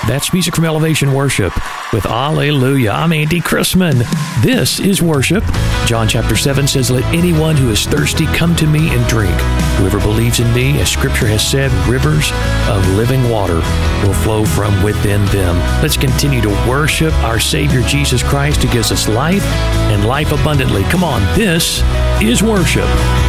That's music from Elevation Worship with Alleluia. I'm Andy Chrisman. This is worship. John chapter 7 says, "Let anyone who is thirsty come to me and drink. Whoever believes in me, as Scripture has said, rivers of living water will flow from within them." Let's continue to worship our Savior Jesus Christ, who gives us life and life abundantly. Come on, this is worship.